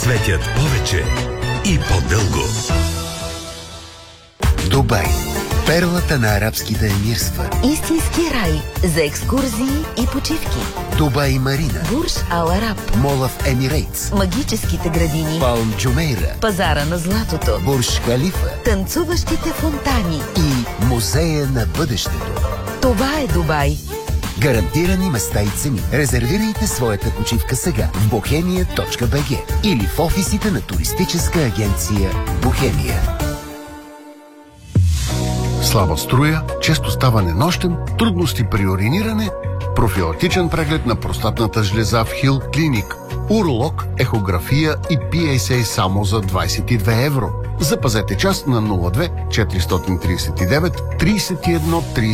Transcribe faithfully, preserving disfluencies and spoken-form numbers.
светят повече и по-дълго. Дубай. Перлата на арабските емирства. Истински рай за екскурзии и почивки. Дубай Марина. Бурж Ал Араб. Мола в Емирейтс. Магическите градини. Палм Джумейра. Пазара на златото. Бурж Халифа. Танцуващите фонтани. И Музея на бъдещето. Това е Дубай. Гарантирани места и цени. Резервирайте своята почивка сега в бохемия точка би джи или в офисите на туристическа агенция Бохемия. Слаба струя, често ставане нощем, трудности при уриниране, профилактичен преглед на простатната жлеза в Хил Клиник, уролог, ехография и пи ес ей само за двадесет и две евро. Запазете час на нула две четиристотин тридесет и девет тридесет и едно тридесет.